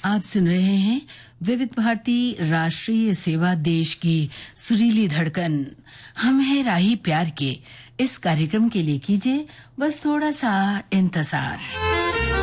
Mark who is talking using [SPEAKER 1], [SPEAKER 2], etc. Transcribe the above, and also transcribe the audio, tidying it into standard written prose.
[SPEAKER 1] आप सुन रहे हैं विविध भारती राष्ट्रीय सेवा, देश की सुरीली धड़कन। हम हैं राही प्यार के। इस कार्यक्रम के लिए कीजिए बस थोड़ा सा इंतजार।